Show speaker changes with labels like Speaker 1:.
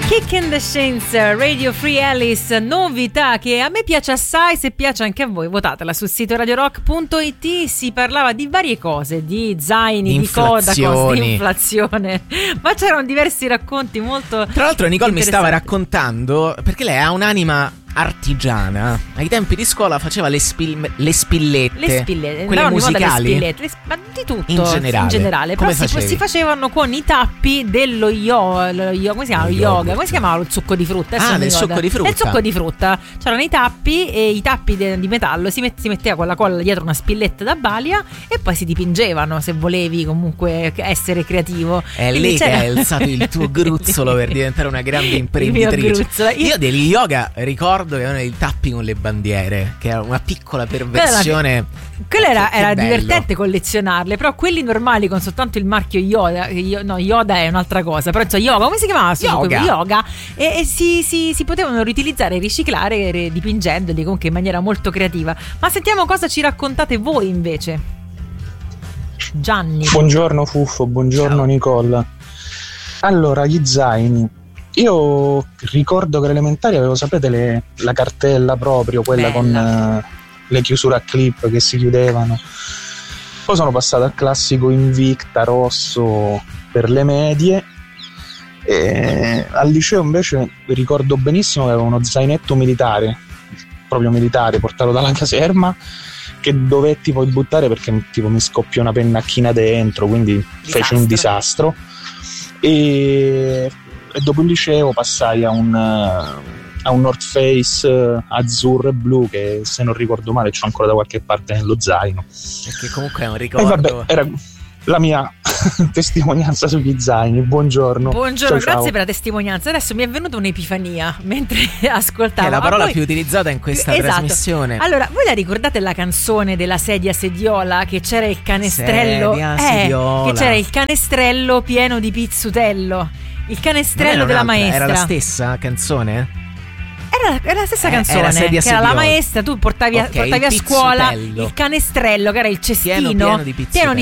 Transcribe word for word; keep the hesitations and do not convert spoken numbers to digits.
Speaker 1: Kick in the Shins, Radio Free Alice, novità che a me piace assai, se piace anche a voi votatela sul sito radio rock punto it. Si parlava di varie cose, di zaini, di Kodakos, di inflazione, ma c'erano diversi racconti molto
Speaker 2: Tra l'altro Nicole mi stava raccontando, perché lei ha un'anima artigiana, ai tempi di scuola faceva le, spil- le spillette,
Speaker 1: le spillette,
Speaker 2: quelle musicali,
Speaker 1: le spillette, le sp- ma di tutto
Speaker 2: in generale,
Speaker 1: in generale.
Speaker 2: Come
Speaker 1: però si, si facevano con i tappi dello yo, lo yo come si chiama? Lo yoga, come si chiamava il succo di frutta?
Speaker 2: Ah, del succo di frutta.
Speaker 1: Il succo di frutta, c'erano i tappi e i tappi de- di metallo, si, met- si metteva con la colla dietro una spilletta da balia e poi si dipingevano, se volevi comunque essere creativo.
Speaker 2: È lì che hai alzato il tuo gruzzolo per diventare una grande imprenditrice. Io, io degli yoga ricordo che avevano i tappi con le bandiere, che era una piccola perversione.
Speaker 1: Quella era, era divertente collezionarle, però quelli normali con soltanto il marchio Yoda, no, Yoda è un'altra cosa, però insomma, yoga, come si chiamava?
Speaker 2: Yoga,
Speaker 1: yoga e, e si, si, si potevano riutilizzare e riciclare dipingendoli comunque in maniera molto creativa. Ma sentiamo cosa ci raccontate voi invece. Gianni.
Speaker 3: Buongiorno Fuffo, buongiorno Ciao. Nicole. Allora, gli zaini. Io ricordo che all'elementare avevo, sapete, le, la cartella proprio, quella Bella. con uh, le chiusure a clip che si chiudevano. Poi sono passato al classico Invicta rosso per le medie. E al liceo invece ricordo benissimo che avevo uno zainetto militare, proprio militare, portato dalla caserma, che dovetti poi buttare perché tipo mi scoppiò una pennacchina dentro, quindi disastro. Feci un disastro. E E dopo il liceo passai a un, a un North Face azzurro e blu che, se non ricordo male, c'ho ancora da qualche parte nello zaino.
Speaker 2: Perché comunque è un ricordo.
Speaker 3: E vabbè, era la mia testimonianza sugli zaini. Buongiorno.
Speaker 1: Buongiorno,
Speaker 3: ciao,
Speaker 1: grazie
Speaker 3: ciao.
Speaker 1: per la testimonianza. Adesso mi è venuta un'epifania mentre ascoltavo.
Speaker 2: Che è la parola
Speaker 1: voi...
Speaker 2: più utilizzata in questa
Speaker 1: esatto.
Speaker 2: trasmissione.
Speaker 1: Allora, voi la ricordate la canzone della sedia sediola, che c'era il canestrello?
Speaker 2: Sedia,
Speaker 1: eh,
Speaker 2: sediola.
Speaker 1: Che c'era il canestrello pieno di pizzutello. Il canestrello della maestra.
Speaker 2: Era la stessa canzone?
Speaker 1: Era, era la stessa
Speaker 2: eh,
Speaker 1: canzone,
Speaker 2: era sedia
Speaker 1: che era la maestra, tu portavi,
Speaker 2: okay,
Speaker 1: a, portavi a scuola
Speaker 2: pizzutello.
Speaker 1: il canestrello, che era il cestino
Speaker 2: pieno, pieno di pizzutello.
Speaker 1: pieno di